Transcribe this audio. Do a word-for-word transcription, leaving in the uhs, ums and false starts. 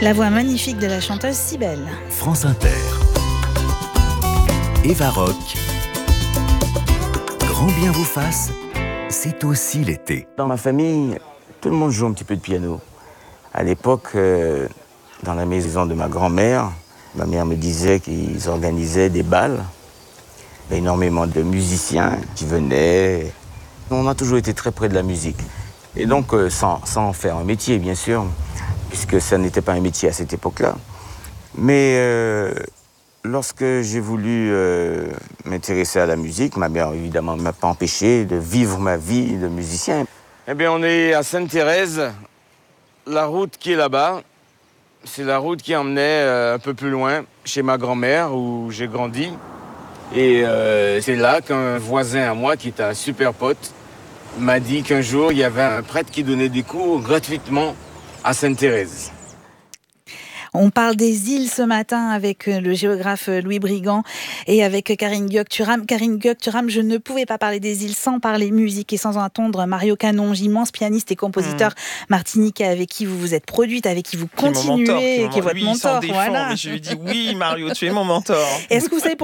La voix magnifique de la chanteuse Cybèle. France Inter. Eva Rock. Grand bien vous fasse, c'est aussi l'été. Dans ma famille, tout le monde joue un petit peu de piano. À l'époque, euh, dans la maison de ma grand-mère, ma mère me disait qu'ils organisaient des bals. Il y avait énormément de musiciens qui venaient. On a toujours été très près de la musique. Et donc, euh, sans, sans en faire un métier, bien sûr, puisque ça n'était pas un métier à cette époque-là. Mais euh, lorsque j'ai voulu euh, m'intéresser à la musique, ma mère, évidemment, ne m'a pas empêché de vivre ma vie de musicien. Eh bien, on est à Sainte-Thérèse. La route qui est là-bas, c'est la route qui emmenait euh, un peu plus loin, chez ma grand-mère, où j'ai grandi. Et euh, c'est là qu'un voisin à moi, qui était un super pote, m'a dit qu'un jour, il y avait un prêtre qui donnait des cours gratuitement à Sainte-Thérèse. On parle des îles ce matin avec le géographe Louis Brigand et avec Karine Guyoc-Thuram. Karine Guyoc-Thuram, je ne pouvais pas parler des îles sans parler musique et sans entendre Mario Canonge, immense pianiste et compositeur mmh. martiniquais avec qui vous vous êtes produite, avec qui vous continuez, qui est, mentor, qui est, qui est votre lui, mentor. Défend, voilà. Mais je lui dis oui, Mario, tu es mon mentor. Est-ce que vous savez